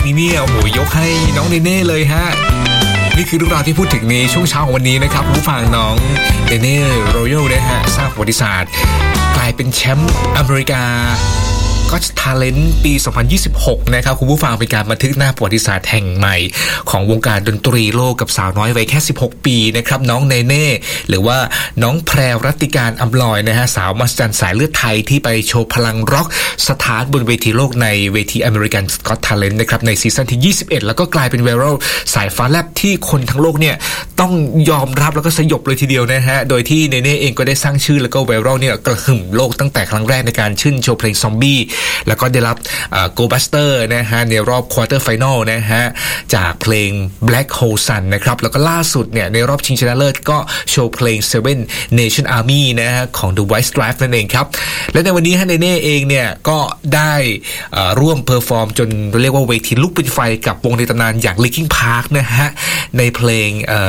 งนี้เนี่ยโอ้โหยกให้น้องเนเน่เลยฮะนี่คือเรื่องราวที่พูดถึงในช่วงเช้าของวันนี้นะครับผู้ฟังน้องเนเน่โรยัลนะฮะสร้างประวัติศาสตร์กลายเป็นแชมป์อเมริกาก็ทาเลนต์ปี 2026 นะครับคุณผู้ฟังเป็นการบันทึกหน้าประวัติศาสตร์แห่งใหม่ของวงการดนตรีโลกกับสาวน้อยวัยแค่16ปีนะครับน้องเนเน่หรือว่าน้องแพรวรัตติการอำลอยนะฮะสาวมหัศจรรย์สายเลือดไทยที่ไปโชว์พลังร็อกสถานบนเวทีโลกในเวที American Got Talent นะครับในซีซั่นที่21แล้วก็กลายเป็นไวรัลสายฟ้าแลบที่คนทั้งโลกเนี่ยต้องยอมรับแล้วก็สยบเลยทีเดียวนะฮะโดยที่เนเน่เองก็ได้สร้างชื่อแล้วก็ไวรัลเนี่ยกระหึ่มโลกตั้งแต่ครั้งแรกในการขึ้นโชว์เพลงซอมบี้แล้วก็ได้รับโกลบัสเตอร์นะฮะในรอบควอเตอร์ไฟนอลนะฮะจากเพลง Black Hole Sun นะครับแล้วก็ล่าสุดเนี่ยในรอบชิงชนะเลิศก็โชว์เพลง Seven Nation Army นะฮะของ The White Stripes นั่นเองครับและในวันนี้ฮะเนเน่เองเนี่ยก็ได้ร่วมเพอร์ฟอร์มจนเรียกว่าเวทีลุกเป็นไฟกับวงในตำนานอย่าง Linkin Park นะฮะในเพลง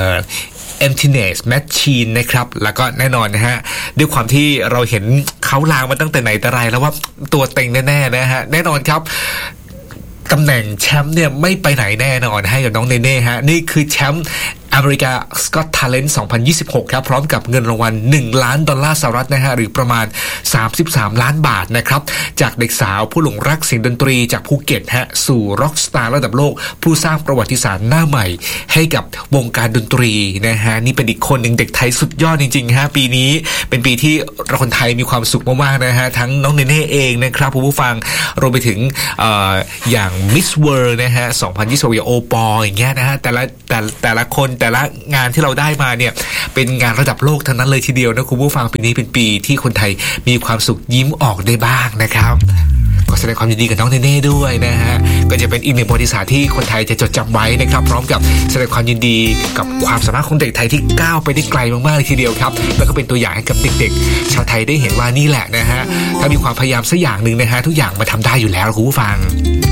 Emptiness Machine นะครับแล้วก็แน่นอนนะฮะด้วยความที่เราเห็นเขาลางมาตั้งแต่ไหนแต่ไรแล้วว่าตัวเต็งแน่ๆนะฮะแน่นอนครับตำแหน่งแชมป์เนี่ยไม่ไปไหนแน่นอนให้กับน้องเนเน่ฮะนี่คือแชมป์อเมริกา Got Talent 2026 ครับพร้อมกับเงินรางวัล$1 ล้านนะฮะหรือประมาณ33ล้านบาทนะครับจากเด็กสาวผู้หลงรักเสียงดนตรีจากภูเก็ตฮะสู่ร็อกสตาร์ระดับโลกผู้สร้างประวัติศาสตร์หน้าใหม่ให้กับวงการดนตรีนะฮะนี่เป็นอีกคนหนึ่งเด็กไทยสุดยอดจริงๆฮะปีนี้เป็นปีที่คนไทยมีความสุขมากๆนะฮะทั้งน้องเนเน่เองนะครับผู้ฟังรวมไปถึงอย่าง Miss World นะฮะ2020โอปออย่างเงี้ยนะฮะแต่ละคนแต่ละงานที่เราได้มาเนี่ยเป็นงานระดับโลกทั้งนั้นเลยทีเดียวนะคุณผู้ฟังปีนี้เป็นปีที่คนไทยมีความสุขยิ้มออกได้บ้างนะครับก็แสดงความยินดีกับน้องเนเน่ด้วยนะฮะก็จะเป็นอีกหนึ่งประวัติศาสตร์ที่คนไทยจะจดจำไว้นะครับพร้อมกับแสดงความยินดีกับความสามารถของเด็กไทยที่ก้าวไปได้ไกลมากๆเลยทีเดียวครับแล้วก็เป็นตัวอย่างให้กับเด็กๆชาวไทยได้เห็นว่านี่แหละนะฮะถ้ามีความพยายามสักอย่างนึงนะฮะทุกอย่างมาทำได้อยู่แล้วคุณผู้ฟัง